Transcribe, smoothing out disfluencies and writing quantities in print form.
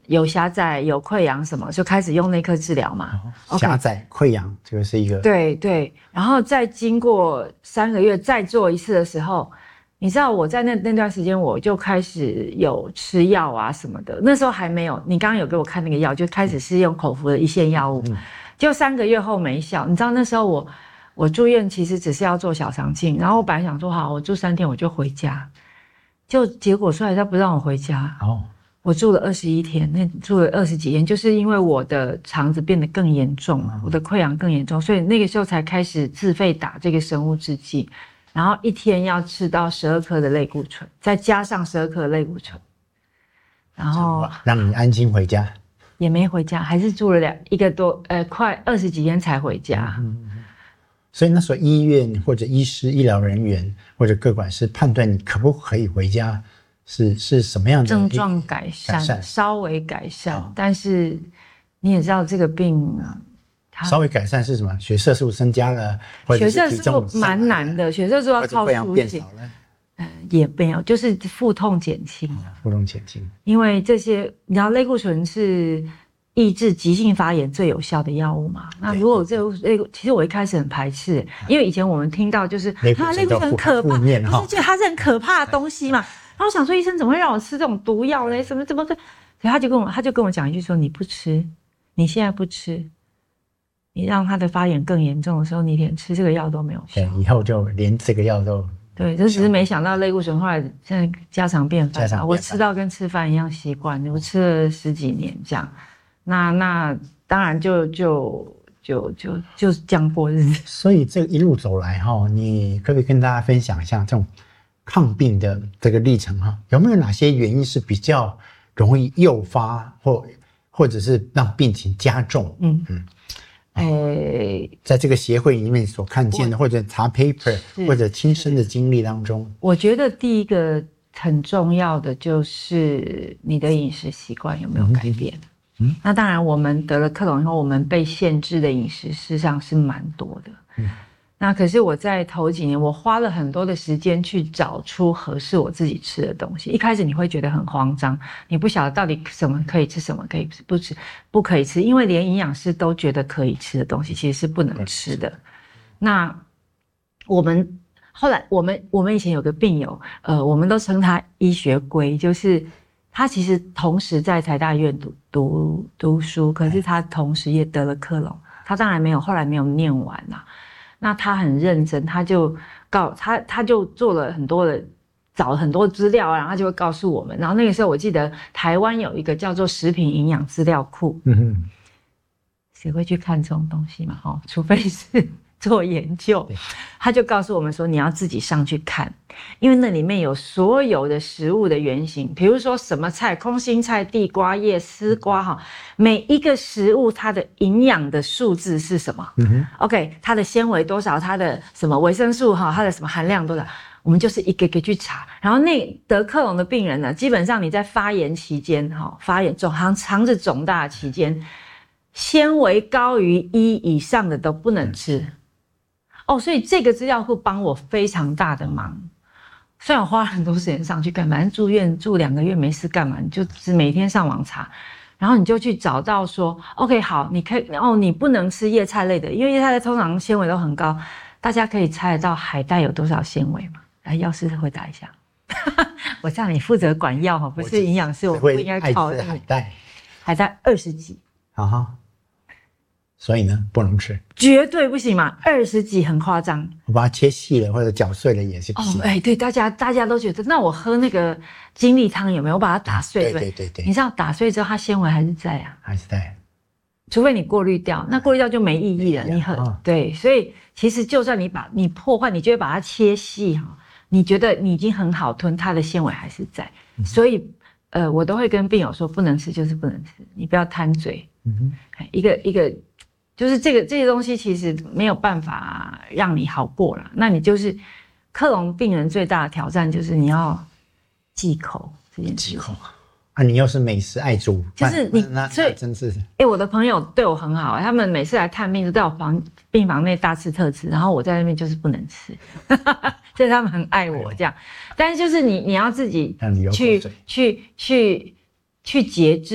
有狭窄有溃疡什么，就开始用内科治疗嘛。 狭窄溃疡这个是一个对，然后再经过3个月再做一次的时候，你知道我在那段时间我就开始有吃药啊什么的，那时候还没有，你刚刚有给我看那个药，就开始是用口服的一线药物，就3个月后没效。你知道那时候我住院其实只是要做小肠镜，然后我本来想说好，我住3天我就回家，就结果出来他不让我回家。我住了21天，那住了20几天，就是因为我的肠子变得更严重了，我的溃疡更严重，所以那个时候才开始自费打这个生物制剂，然后一天要吃到12颗的类固醇，再加上12颗的类固醇，然后让你安心回家， 也没回家，还是住了快20几天才回家。 所以那时候医院或者医师、医疗人员或者个管师判断你可不可以回家。是什么样的症状改善，稍微改善，但是你也知道这个病稍微改善是什么？血色素增加了，或者血色素蛮难的，血色素要靠输血，也没有，就是腹痛减轻， 腹痛减轻。 因为这些，你知道类固醇是抑制急性发炎最有效的药物嘛？那如果其实我一开始很排斥，因为以前我们听到就是类固醇很可怕，不是觉得它是很可怕的东西嘛？然后我想说，医生怎么会让我吃这种毒药呢？怎么？所以他就跟我讲一句说：你不吃，你现在不吃，你让他的发炎更严重的时候，你连吃这个药都没有效。 以后就连这个药都对，就只是没想到类固醇后来现在家常便饭，我吃到跟吃饭一样习惯，我吃了10几年这样。那当然就这样过日子。 所以这一路走来你可不可以跟大家分享一下这种抗病的这个历程有没有哪些原因是比较容易诱发或者是让病情加重？在这个协会里面所看见的，或者查 paper 或者亲身的经历当中， 我觉得第一个很重要的就是你的饮食习惯有没有改变。那当然我们得了克隆以后，我们被限制的饮食事实上是蛮多的。那可是我在头几年，我花了很多的时间去找出合适我自己吃的东西。一开始你会觉得很慌张，你不晓得到底什么可以吃，什么可以不吃，不可以吃，因为连营养师都觉得可以吃的东西，其实是不能吃的。那后来我们以前有个病友，我们都称他医学龟，就是他其实同时在台大医院读书，可是他同时也得了克隆，他当然后来没有念完啦。那他很认真，他就做了很多的，找了很多资料，然后他就会告诉我们。然后那个时候我记得台湾有一个叫做食品营养资料库，谁会去看这种东西嘛？除非是做研究，他就告诉我们说你要自己上去看，因为那里面有所有的食物的原型，比如说什么菜，空心菜、地瓜叶、丝瓜每一个食物它的营养的数字是什么？OK， 它的纤维多少，它的什么维生素它的什么含量多少，我们就是一个个去查。然后得克隆的病人呢，基本上你在发炎期间发炎肠子肿大期间，纤维高于1以上的都不能吃。所以这个资料库帮我非常大的忙。虽然我花了很多时间上去看，反正住院住2个月没事干嘛，你就只每天上网查，然后你就去找到说 OK 好，你可以你不能吃叶菜类的，因为叶菜类通常纤维都很高。大家可以猜得到海带有多少纤维吗？来，药师回答一下。我叫你负责管药不是营养师，我不应该考海带20几。 所以呢，不能吃， 绝对不行嘛，20几很夸张。 我把它切细了或者搅碎了也是不行。 对，大家都觉得，那我喝那个精力汤有没有？我把它打碎， 对， 你知道打碎之后它纤维还是在啊， 还是在， 除非你过滤掉，那过滤掉就没意义了。你对，所以其实就算你破坏，你就会把它切细你觉得你已经很好吞，它的纤维还是在。所以我都会跟病友说，不能吃就是不能吃，你不要贪嘴。一个。就是这些东西其实没有办法让你好过啦。那你就是克隆病人最大的挑战就是你要忌口这件事。忌口你又是美食爱主， 就是所以真是我的朋友对我很好，他们每次来探病都在我病房内大吃特吃，然后我在那边就是不能吃，所以他们很爱我这样。但是就是你要自己去节制。